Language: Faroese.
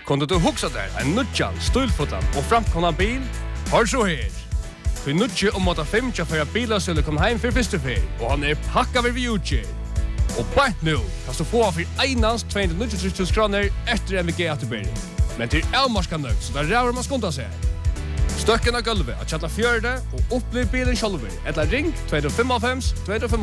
Kunde du huxa der en nutjan, stulfotan og framkomna bil? Hør så her. Vi nutje om måte 5 for at bilen skulle komme hjem for første fer, og han pakka ved utgjør. Og bare nå kan du få for einans 293 kroner etter MVG atterbering. Men til avmarska nøgt, så der ræver man skunda seg. Støkken av gulvet, at kjalla fjørde, og opplev bilen sjálfur. Eller ring 255 255.